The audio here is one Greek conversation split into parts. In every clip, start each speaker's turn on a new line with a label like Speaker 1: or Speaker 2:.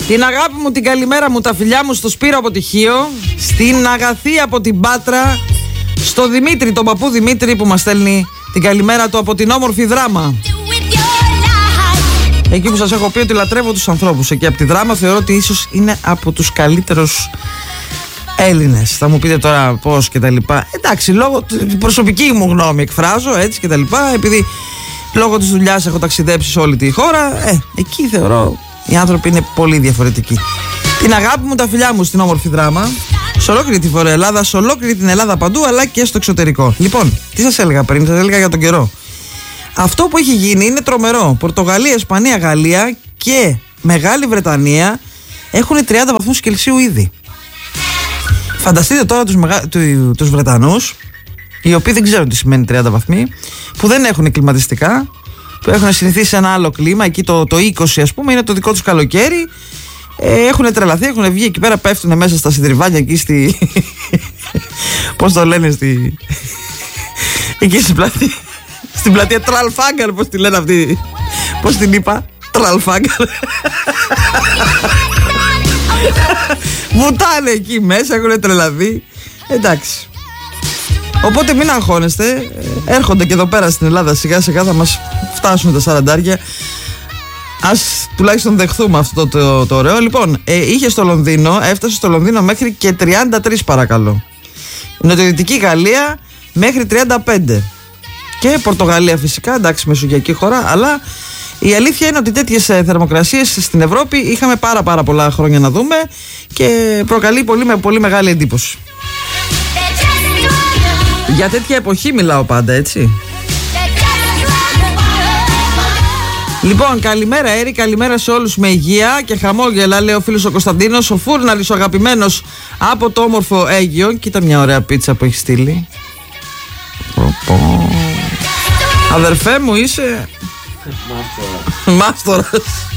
Speaker 1: Την αγάπη μου, την καλημέρα μου, τα φιλιά μου στο Σπύρο από Τυχείο, στην Αγαθή από την Πάτρα, στο Δημήτρη, τον παππού Δημήτρη που μας στέλνει την καλημέρα του από την όμορφη Δράμα. Εκεί που σας έχω πει ότι λατρεύω τους ανθρώπους εκεί από τη Δράμα, θεωρώ ότι ίσως είναι από τους καλύτερους Έλληνες. Θα μου πείτε τώρα πώς και τα λοιπά. Εντάξει, λόγω την προσωπική μου γνώμη εκφράζω έτσι και τα λοιπά, επειδή λόγω της δουλειάς έχω ταξιδέψει σε όλη τη χώρα. Εκεί θεωρώ οι άνθρωποι είναι πολύ διαφορετικοί. Την αγάπη μου, τα φιλιά μου στην όμορφη Δράμα, σε ολόκληρη τη Βόρεια Ελλάδα, σε ολόκληρη την Ελλάδα παντού, αλλά και στο εξωτερικό. Λοιπόν, τι σας έλεγα πριν, σας έλεγα για τον καιρό. Αυτό που έχει γίνει είναι τρομερό. Πορτογαλία, Ισπανία, Γαλλία και Μεγάλη Βρετανία έχουν 30 βαθμούς Κελσίου ήδη. Φανταστείτε τώρα τους Βρετανούς, οι οποίοι δεν ξέρουν τι σημαίνει 30 βαθμοί, που δεν έχουν κλιματιστικά, που έχουν συνηθίσει σε ένα άλλο κλίμα, εκεί το 20 ας πούμε, είναι το δικό τους καλοκαίρι. Έχουν τρελαθεί, έχουν βγει εκεί πέρα, πέφτουν μέσα στα συντριβάνια εκεί στη... πώς το λένε, εκεί στην πλατεία. Στην πλατεία Τραλφάγκαρ, πώς τη λένε αυτή, πώς την είπα, Τραλφάγκαρ. Βουτάνε εκεί μέσα, έχουν τρελαθεί. Εντάξει. Οπότε μην αγχώνεστε. Έρχονται και εδώ πέρα στην Ελλάδα σιγά σιγά, θα μας φτάσουν τα 40. Ας τουλάχιστον δεχθούμε αυτό το ωραίο. Λοιπόν, έφτασε στο Λονδίνο μέχρι και 33 παρακαλώ. Νοτιοδυτική Γαλλία μέχρι 35. Και Πορτογαλία φυσικά, εντάξει, μεσογειακή χώρα, αλλά η αλήθεια είναι ότι τέτοιες θερμοκρασίες στην Ευρώπη είχαμε πάρα πολλά χρόνια να δούμε και προκαλεί πολύ μεγάλη εντύπωση. Για τέτοια εποχή μιλάω πάντα, έτσι. Λοιπόν, καλημέρα Έρη, καλημέρα σε όλους με υγεία και χαμόγελα, λέει ο φίλος ο Κωνσταντίνος, ο Φούρναρης ο αγαπημένος από το όμορφο Αίγυο. Κοίτα μια ωραία πίτσα που έχει στείλει. Αδερφέ μου είσαι μάστορας.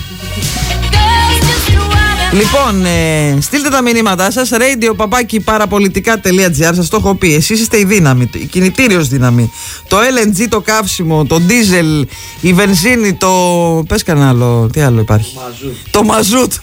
Speaker 1: Λοιπόν, στείλτε τα μηνύματά σας, radio@parapolitica.gr. Σας το έχω πει, εσείς είστε η δύναμη, η κινητήριος δύναμη. Το LNG, το καύσιμο, το diesel, η βενζίνη, το... πες κανένα άλλο, τι άλλο υπάρχει? Το μαζούτ.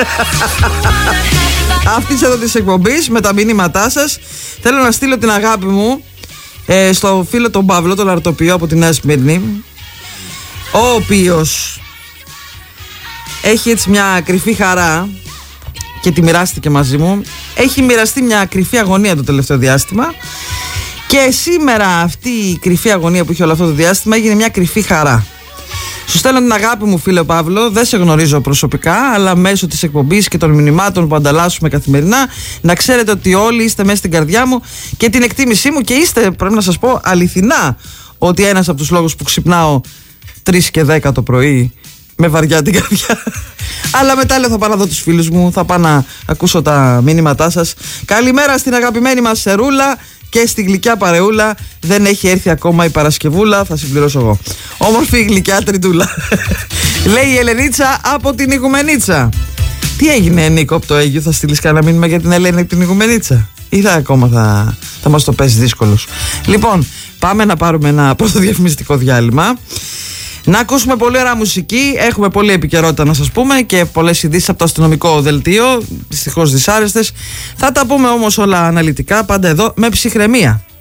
Speaker 1: Αυτής εδώ της εκπομπής με τα μηνύματά σας. Θέλω να στείλω την αγάπη μου στο φίλο τον Παύλο, τον αρτοποιό από τη Νέα Σμύρνη, ο οποίος έχει έτσι μια κρυφή χαρά και τη μοιράστηκε μαζί μου. Έχει μοιραστεί μια κρυφή αγωνία το τελευταίο διάστημα και σήμερα αυτή η κρυφή αγωνία που είχε όλο αυτό το διάστημα έγινε μια κρυφή χαρά. Σου στέλνω την αγάπη μου φίλε Παύλο, δεν σε γνωρίζω προσωπικά, αλλά μέσω της εκπομπής και των μηνυμάτων που ανταλλάσσουμε καθημερινά, να ξέρετε ότι όλοι είστε μέσα στην καρδιά μου και την εκτίμησή μου και είστε, πρέπει να σας πω αληθινά, ότι ένας από τους λόγους που ξυπνάω 3 και 10 το πρωί με βαριά την καρδιά. Αλλά μετά λέω θα πάω να δω τους φίλους μου, θα πάω να ακούσω τα μηνύματά σας. Καλημέρα στην αγαπημένη μας Σερούλα και στη γλυκιά παρεούλα. Δεν έχει έρθει ακόμα η Παρασκευούλα, θα συμπληρώσω εγώ. Όμορφη γλυκιά τριτούλα. Λέει η Ελενίτσα από την Ηγουμενίτσα. Τι έγινε Νίκο από το Αίγυο, θα στείλεις κανένα μήνυμα για την Ελένη την Ηγουμενίτσα ή ακόμα θα μας το πέσει δύσκολος? Λοιπόν, πάμε να πάρουμε ένα πρώτο διαφημιστικό διάλειμμα. Να ακούσουμε πολύ ωραία μουσική. Έχουμε πολλή επικαιρότητα να σας πούμε και πολλές ειδήσεις από το αστυνομικό δελτίο. Δυστυχώς δυσάρεστες. Θα τα πούμε όμως όλα αναλυτικά πάντα εδώ με ψυχραιμία.